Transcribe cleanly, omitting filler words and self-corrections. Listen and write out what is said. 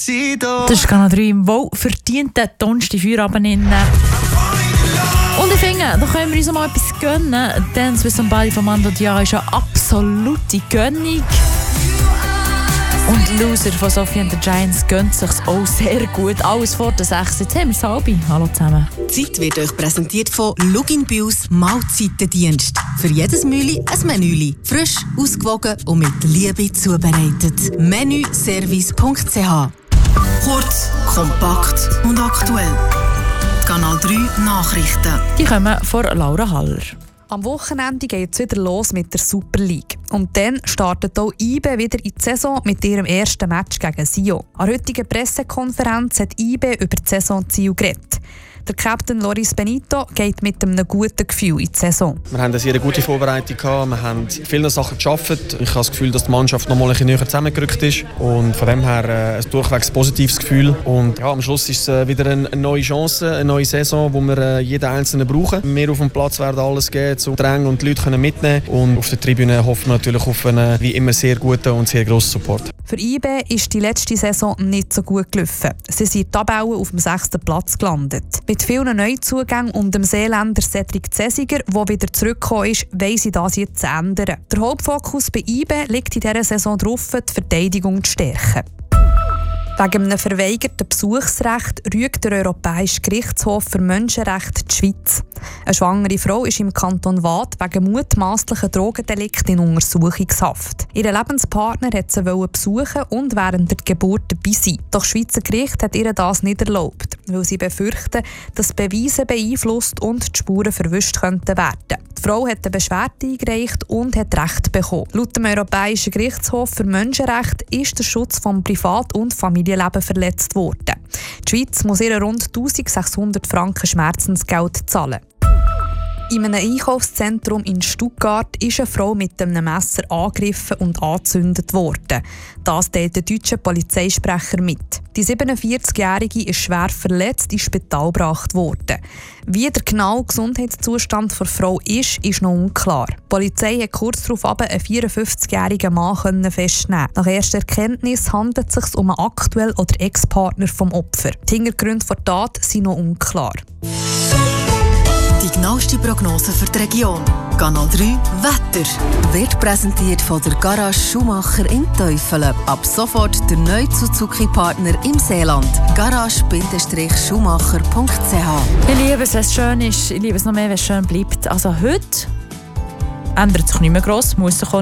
Das ist Kanal 3 im wohlverdienten Donnerstag-Feierabend. Und ich finde, da können wir uns mal etwas gönnen. Dance with Somebody von Mando Diao ist eine absolute Gönnung. Und Loser von Sophie and the Giants gönnt sich auch sehr gut. Alles vor der 6. Jetzt haben wir es halb. Hallo zusammen. Die Zeit wird euch präsentiert von Login bei uns Mahlzeitendienst. Für jedes Mühli ein Menüli. Frisch, ausgewogen und mit Liebe zubereitet. Menüservice.ch. Kurz, kompakt und aktuell. Kanal 3 Nachrichten. Die kommen von Laura Haller. Am Wochenende geht es wieder los mit der Super League. Und dann startet auch IBE wieder in die Saison mit ihrem ersten Match gegen Sion. An der heutigen Pressekonferenz hat IBE über die Saisonziel geredet. Der Captain Loris Benito geht mit einem guten Gefühl in die Saison. Wir haben eine sehr gute Vorbereitung gehabt. Wir haben viele Sachen geschafft. Ich habe das Gefühl, dass die Mannschaft noch mal ein bisschen näher zusammengerückt ist. Und von dem her ein durchwegs positives Gefühl. Und ja, am Schluss ist es wieder eine neue Chance, eine neue Saison, wo wir jeden Einzelnen brauchen. Wir auf dem Platz werden alles geben, um die Ränge und die Leute mitnehmen können. Und auf der Tribüne hoffen wir natürlich auf einen wie immer sehr guten und sehr grossen Support. Für IBE ist die letzte Saison nicht so gut gelaufen. Sie sind in der Tabelle auf dem 6. Platz gelandet. Mit vielen Neuzugängen und dem Seeländer Cedric Zesiger, der wieder zurückgekommen ist, wollen sie das jetzt zu ändern. Der Hauptfokus bei IBE liegt in dieser Saison darauf, die Verteidigung zu stärken. Wegen einem verweigerten Besuchsrecht rügt der Europäische Gerichtshof für Menschenrechte die Schweiz. Eine schwangere Frau ist im Kanton Waadt wegen mutmaßlichen Drogendelikten in Untersuchungshaft. Ihr Lebenspartner hat sie besuchen und während der Geburt dabei sein. Doch das Schweizer Gericht hat ihr das nicht erlaubt, weil sie befürchten, dass Beweise beeinflusst und die Spuren verwischt könnten werden. Die Frau hat eine Beschwerde eingereicht und hat Recht bekommen. Laut dem Europäischen Gerichtshof für Menschenrechte ist der Schutz vom Privat- und Familienleben verletzt worden. Die Schweiz muss ihr rund 1600 Franken Schmerzensgeld zahlen. In einem Einkaufszentrum in Stuttgart ist eine Frau mit einem Messer angegriffen und angezündet worden. Das teilt der deutsche Polizeisprecher mit. Die 47-Jährige ist schwer verletzt ins Spital gebracht worden. Wie der genaue Gesundheitszustand der Frau ist noch unklar. Die Polizei hat kurz darauf einen 54-jährigen Mann festnehmen. Nach erster Erkenntnis handelt es sich um einen aktuellen oder Ex-Partner vom Opfer. Die Hintergründe der Tat sind noch unklar. Die genaueste Prognose für die Region. Kanal 3 Wetter wird präsentiert von der Garage Schumacher in Teufelen. Ab sofort der neue Suzuki-Partner im Seeland. Garage-schumacher.ch. Ich liebe es, wenn es schön ist. Ich liebe es noch mehr, wenn es schön bleibt. Also heute ändert sich nicht mehr gross, muss sich auch